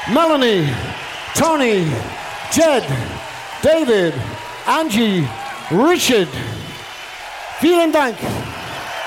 Melanie, Tony, Jed, David, Angie, Richard. Vielen Dank.